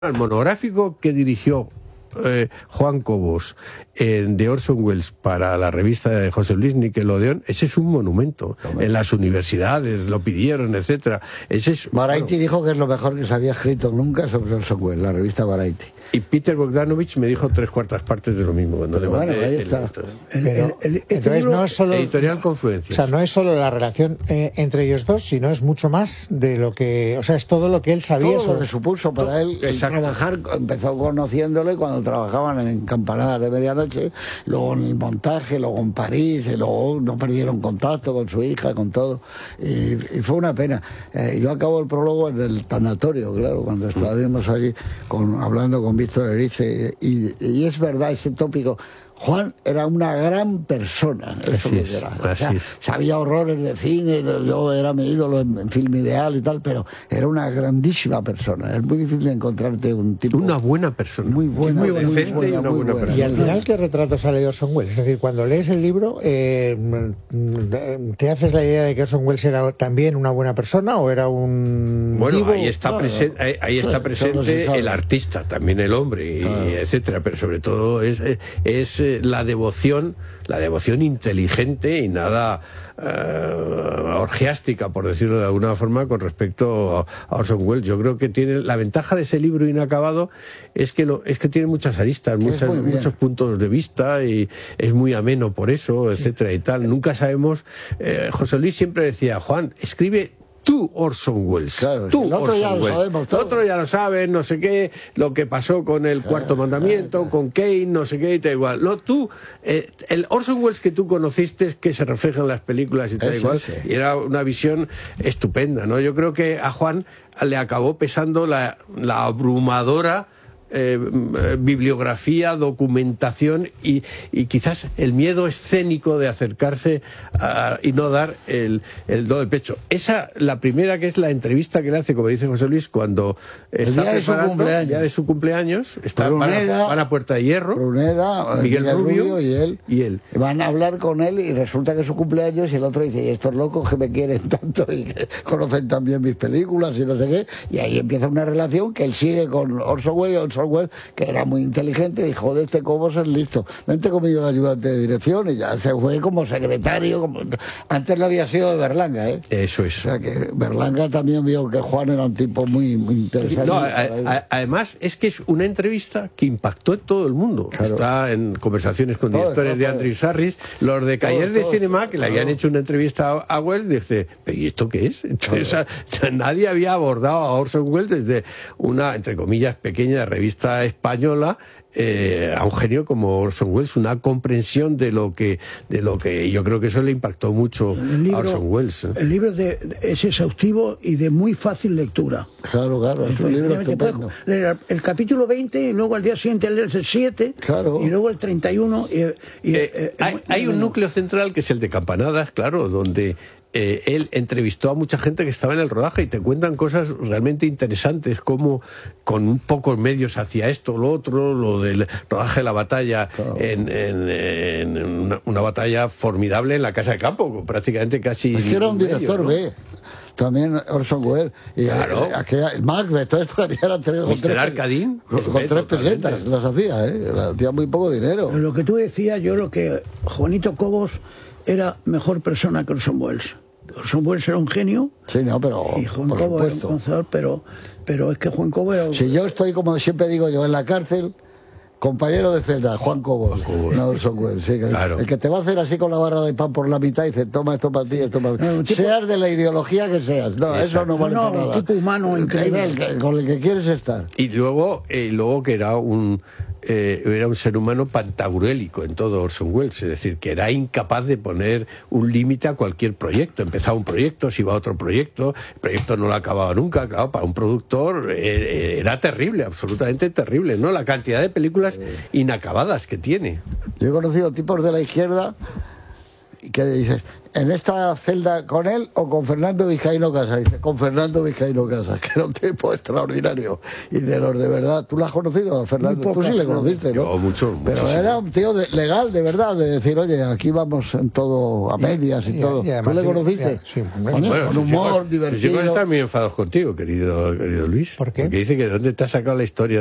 El monográfico que dirigió Juan Cobos de Orson Welles para la revista de José Luis Nickelodeon, ese es un monumento. En las universidades lo pidieron, etcétera. Ese es, Variety dijo que es lo mejor que se había escrito nunca sobre Orson Welles, la revista Variety. Y Peter Bogdanovich me dijo 3/4 partes de lo mismo cuando le mandé ahí está. Entonces no es solo Editorial Confluencia. O sea, no es solo la relación entre ellos dos, sino es mucho más de lo que, o sea, es todo lo que él sabía Todo sobre... lo que supuso para él trabajar. Empezó conociéndole cuando trabajaban en campanadas de medianoche, luego en el montaje, luego en París, y luego no perdieron contacto con su hija, con todo, y fue una pena. Yo acabo el prólogo en el tanatorio, claro, cuando estábamos allí hablando con Víctor Erice, y es verdad ese tópico. Juan era una gran persona, eso así que es, era. O así sea, es. sabía horrores de cine, yo era mi ídolo en Film Ideal y tal, pero era una grandísima persona. Es muy difícil encontrarte un tipo... Una buena persona. Muy buena, muy decente y una buena persona. Y al final, ¿qué retrato sale de Orson Welles? Es decir, cuando lees el libro, ¿te haces la idea de que Orson Welles era también una buena persona o era un... Bueno, vivo? ahí está, ahí está presente el artista, también el hombre, y etcétera, pero sobre todo es la devoción inteligente y nada orgiástica, por decirlo de alguna forma, con respecto a Orson Welles. Yo creo que tiene la ventaja de ese libro inacabado es que tiene muchas aristas, muchos puntos de vista, y es muy ameno por eso, etcétera y tal. Nunca sabemos. José Luis siempre decía: Juan, escribe tú Orson Welles, claro, tú el otro Orson ya lo Welles. sabemos todo. El otro ya lo saben, no sé qué, lo que pasó con el Cuarto Mandamiento, con Kane, no sé qué, y tal igual. No, tú, el Orson Welles que tú conociste, que se refleja en las películas y tal igual, y era una visión estupenda, ¿no? Yo creo que a Juan le acabó pesando la abrumadora bibliografía, documentación y quizás el miedo escénico de acercarse y no dar el do de pecho. La primera, que es la entrevista que le hace, como dice José Luis, cuando está preparando el día de su cumpleaños, van a Puerta de Hierro, Pruneda, Miguel Rubio y él. Van a hablar con él y resulta que es su cumpleaños, y el otro dice: y estos locos que me quieren tanto y que conocen también mis películas y no sé qué, y ahí empieza una relación que él sigue con Orson Welles, que era muy inteligente, dijo: joder, este Cobos es listo, vente conmigo de ayudante de dirección, y ya se fue como secretario, antes lo había sido de Berlanga, Eso es. O sea que Berlanga también vio que Juan era un tipo muy interesante. No, además es que es una entrevista que impactó en todo el mundo. Claro. Está en conversaciones con directores de Andrew Sarris, los de Cahiers de Cinema, que le habían hecho una entrevista a Welles, dice: ¿pero y esto qué es? Entonces, nadie había abordado a Orson Welles desde una, entre comillas, pequeña revista española, a un genio como Orson Welles, una comprensión de lo que yo creo que eso le impactó mucho a Orson Welles. El libro es exhaustivo y de muy fácil lectura. Claro, es un libro estupendo. Leer el capítulo 20 y luego al día siguiente leer el 7, y luego el 31. Hay un núcleo central que es el de Campanadas, claro, donde él entrevistó a mucha gente que estaba en el rodaje y te cuentan cosas realmente interesantes, como con un pocos medios hacía esto, lo otro, lo del rodaje de la batalla, en una batalla formidable en la Casa de Campo, con prácticamente casi... Era un director B. También Orson Welles, y el Macbeth, todo esto que hacía Mr. Arkadin, con 3 pesetas las hacía, hacía muy poco dinero. Lo que tú decías, yo lo que Juanito Cobos era mejor persona que Orson Welles. Orson Welles era un genio, sí, no, pero y Juan Cobos era un conocedor, pero es que Juan Cobos era... Si yo estoy, como siempre digo yo, en la cárcel, compañero de celda, Juan Cobos, no Orson Welles, sí, claro. El que te va a hacer así con la barra de pan por la mitad y dice: toma esto para ti, esto para ti. Seas de la ideología que seas. No, eso no vale para nada. Un tipo humano increíble. Con el que quieres estar. Y luego que era un ser humano pantagruélico en todo Orson Welles, es decir, que era incapaz de poner un límite a cualquier proyecto. Empezaba un proyecto, se iba a otro proyecto, el proyecto no lo acababa nunca. Claro, para un productor era terrible, absolutamente terrible, ¿no? La cantidad de películas inacabadas que tiene. Yo he conocido tipos de la izquierda ¿Y qué dices? ¿En esta celda con él o con Fernando Vizcaíno Casas? Dice, con Fernando Vizcaíno Casas, que era un tipo extraordinario. Y de los de verdad, ¿tú lo has conocido, Fernando? Tú sí le conociste, ¿no? Yo, mucho. Pero era un tío legal, de verdad, de decir, oye, aquí vamos en todo, a medias y todo. ¿Tú le conociste? Sí, con humor, divertido. Sus hijos están muy enfadados contigo, querido Luis. ¿Por qué? Porque dice que ¿dónde te has sacado la historia